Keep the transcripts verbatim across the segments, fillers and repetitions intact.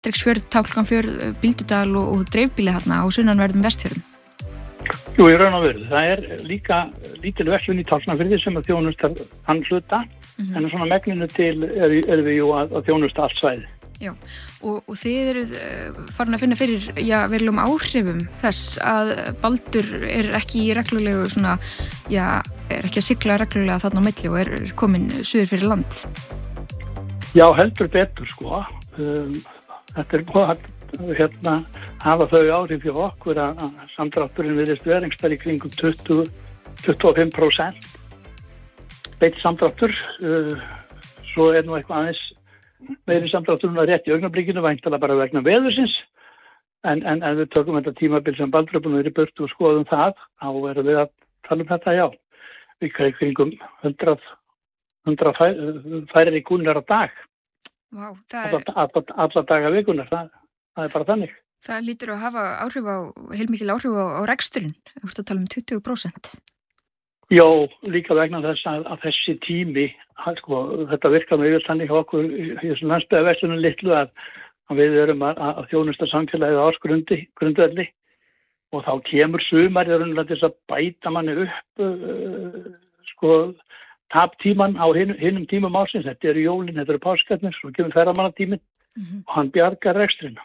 Patreksfjörð, Tálknafjörð, Bíldudal og, og dreifbýli þarna á sunnanverðum Vestfjörðum. Jú, í raun og veru. Það er líka lítil verslun í Tálknafirði sem að þjónustar hann hluta, mm-hmm. en svona megninu til er, er við jú að, að þjónusta allt svæði. Já, og, og þið eruð uh, farin að finna fyrir, já, verulegum áhrifum þess að Baldur er ekki í reglulegu svona, já, er ekki að sigla reglulega þarna á milli og er komin suður fyrir land. Já, heldur betur, sko. Um, þetta er búið að hérna, hafa þau áhrif hjá okkur að samdrátturinn virðist vera einhvers í kringum tuttugu til tuttugu og fimm prósent. Beitt samdráttur, uh, svo er nú eitthvað aðeins meiri samdrátturinn að rétt í augnablikinu væntanlega bara vegna veðursins. En, en, en við tökum þetta tímabil sem Baldur er búin að vera í burtu og skoðum það, þá erum við að tala um þetta, já. Við kringum hundrað, hundrað fæ, færri kúnnar á dag. Vá, það er... Alla, alla daga vikunar, það, það er bara þannig. Það lítur að hafa áhrif á, heilmikil áhrif á, á reksturinn, þú ert að tala um tuttugu prósent. Já, líka vegna þess að, að þessi tími, sko, þetta virkar með yfir þannig hjá okkur í þessum landsbyggðarverslunum litlu að, að við erum að, að þjónusta samfélagið á ársgrundi, grundvelli og þá kemur sumar til þess að bæta manni upp, uh, sko, taptíman á hin, hinum tímum ársins. Þetta eru jólin, þetta eru páskarnir, svo kemur ferðamannatíminn mm-hmm. og hann bjargar rekstrina.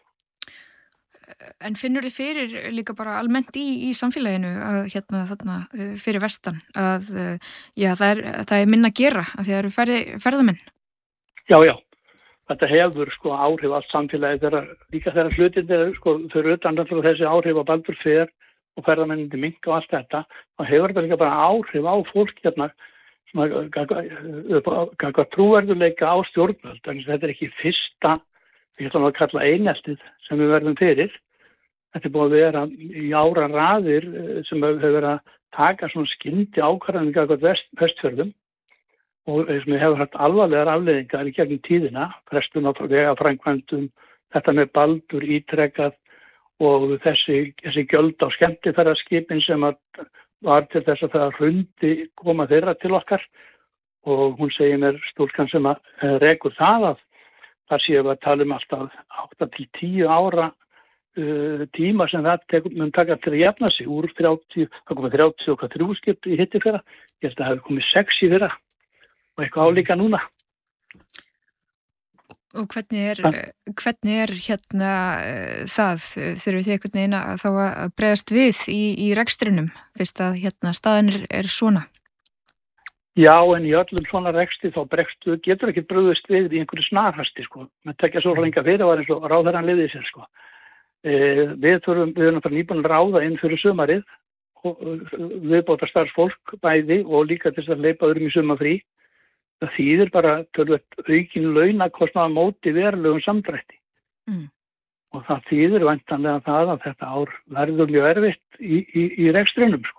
En finnur þið fyrir líka bara almennt í, í samfélaginu að hérna þarna fyrir vestan að já, það er, það er minna að gera að því það eru ferði, ferðamenn? Já, já. Þetta hefur sko áhrif allt samfélagi þegar líka þegar hlutin er sko fyrir utan þessi áhrif á Baldur fer og ferðamennindi minka og allt þetta og hefur þetta líka bara áhrif á fólk hérna sem að trúverðuleika á stjórnvöld. Þetta er ekki fyrsta, ég ætla að kalla eineltið sem við verðum fyrir. Þetta er búið að vera í ára raðir sem hefur verið að taka svona skyndi ákvarðanir gagnvart vest, vestfjörðum og sem hefur haft alvarlegar afleiðingar í gegnum tíðina, frestun á vegaframkvæmdum, þetta með Baldur ítrekað og þessi, þessi gjöld á skemmtiferðaskipin sem að var til þess að það hrundi koma þeirra til okkar og hún segir mér stúlkan sem að rekur það að það séum við að tala um alltaf átta til tíu ára uh, tíma sem það tekur, mun taka til að jafna sig úr þrjátíu, það komið þrjátíu og þrjú skip í hitti fyrra, ég held að það hefur komið sex í fyrra og eitthvað álíka núna. Og hvernig er, hvernig er hérna uh, það, þurfum þið einhvern veginn að þá að bregðast við í, í rekstrinum, fyrst að hérna staðan er, er svona? Já, en í öllum svona reksti þá bregstu, getur ekki brugðist við í einhverju snarhasti, sko. Með tekja svo lengi að fyrir var eins og ráðherran liðið sér, sko. E, við þurfum, við erum náttúrulega nýbúin að ráða inn fyrir sumarið, og viðbóta starfsfólk bæði og líka til þess að leipa öðrum í sumarfrí. Það þýðir bara tölvöld aukin launakostnaðar móti verulegum samdrætti. Mm. Og það þýðir væntanlega það að þetta ár verður mjög erfitt í, í, í rekstrinum, sko.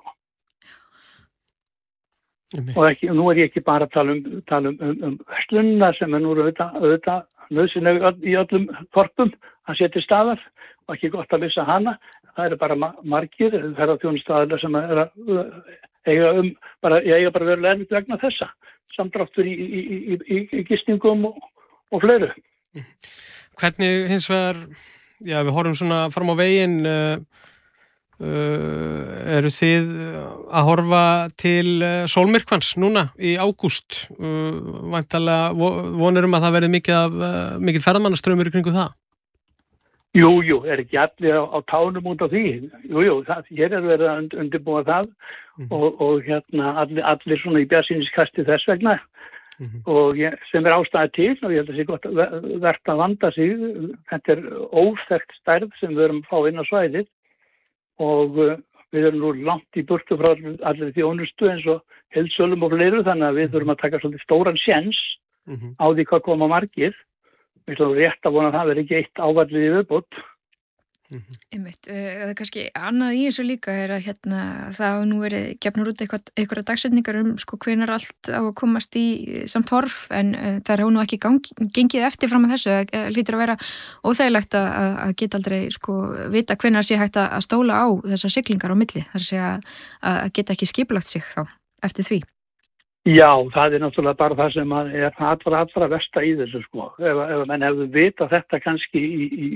Og ekki, nú er ég ekki bara að tala um, tala um, um, um verslunina sem er nú auðvitað, auðvitað nauðsynleg í öllum þorpum að setja staðar og ekki gott að missa hana. Það eru bara margir ferðaþjónustaðaðilar sem er að eiga um, bara, eiga bara verulega erfitt vegna þessa. Samdráttur í, í, í, í, í gistingum og, og fleiru. Hvernig hins vegar, já við horfum svona fram á veginn, uh, uh, eru þið að horfa til uh, sólmyrkvans núna í ágúst? Uh, væntanlega vonurum að það verði mikið, af, uh, mikið ferðamannaströmmur í kringu það? Jú, jú, er ekki allir á, á tánum út á því. Jú, jú, það, hér er verið að und, undirbúa það mm-hmm. og, og hérna allir, allir svona í bjartsýniskasti þess vegna mm-hmm. og ég, sem er ástæða til og ég held að það sé gott að verta að vanda sig. Þetta er óþekkt stærð sem við erum að fá inn á svæðið og uh, við erum nú langt í burtu frá allir þjónustu eins og heildsölum og fleiru þannig að við þurfum að taka svolítið stóran séns mm-hmm. á því hvað koma margir. Við ætlum rétt að vona að það verði ekki eitt ávallið í viðbót. Mm-hmm. Einmitt. Það er kannski annað í þessu líka er að hérna, það hafa nú verið gefnur út eitthvað, eitthvað dagsetningar um sko hvenær allt á að komast í samt horf en það er nú ekki gang, gengið eftir fram að þessu. Það hlýtur að vera óþægilegt að, að geta aldrei sko vita hvenær sé hægt að stóla á þessar siglingar á milli. Það er að segja að geta ekki skipulagt sig þá eftir því. Já, það er náttúrulega bara það sem er allra, allra versta í þessu sko. Ef, ef menn hefðu vita þetta kannski í, í